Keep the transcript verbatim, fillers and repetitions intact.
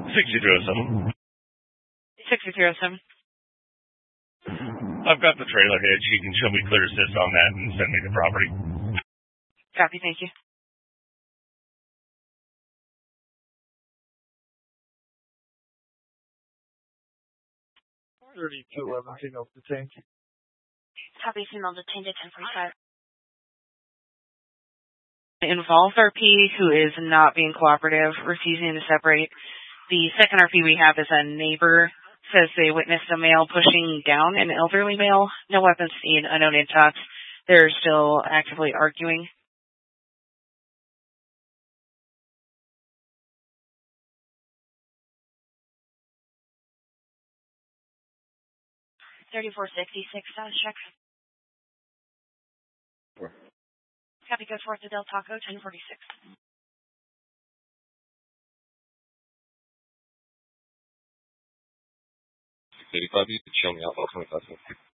sixty-three oh seven. sixty-three oh seven. I've got the trailer hitch. You can show me clear assist on that and send me the property. Copy, thank you. thirty-two eleven, signal detained. Copy, signal detained at ten forty-five. Involves R P who is not being cooperative, refusing to separate. The second R P we have is a neighbor. Says they witnessed a male pushing down an elderly male. No weapons seen, unknown intox. They're still actively arguing. thirty-four sixty-six, sound check. Four. Copy, goes forth to Del Taco, ten forty-six. eighty-five, you can show me out, twenty-five.